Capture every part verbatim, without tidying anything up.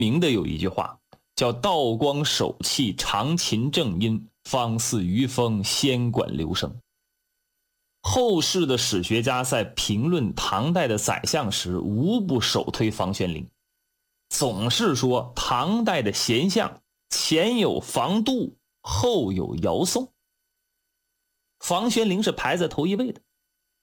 名的有一句话叫道光手气长琴正音，方似余风仙管流声。后世的史学家在评论唐代的宰相时，无不首推房玄龄，总是说唐代的贤相前有房度，后有姚宋，房玄龄是排在头一位的。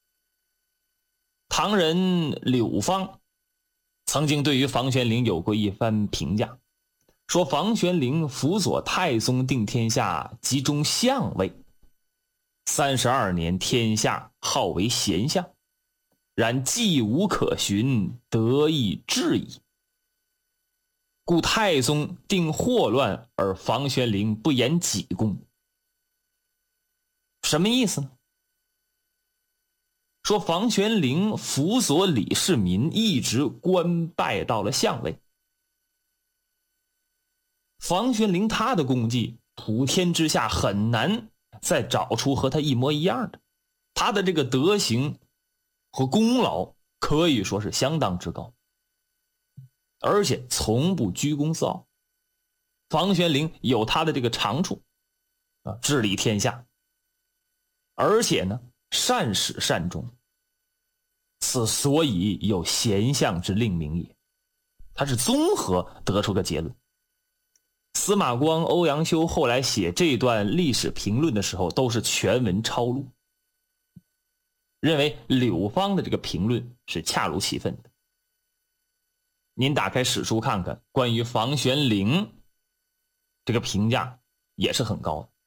唐人柳芳曾经对于房玄龄有过一番评价，说房玄龄辅佐太宗定天下，集中相位，三十二年天下，号为贤相，然技无可循，得意至矣。故太宗定祸乱，而房玄龄不言己功。什么意思呢？说房玄龄辅佐李世民，一直官拜到了相位。房玄龄他的功绩，普天之下很难再找出和他一模一样的，他的这个德行和功劳可以说是相当之高，而且从不居功自傲。房玄龄有他的这个长处啊，治理天下，而且呢善始善终，此所以有贤相之令名也。他是综合得出个结论。司马光、欧阳修后来写这段历史评论的时候，都是全文抄录，认为柳芳的这个评论是恰如其分的。您打开史书看看，关于房玄龄这个评价也是很高的。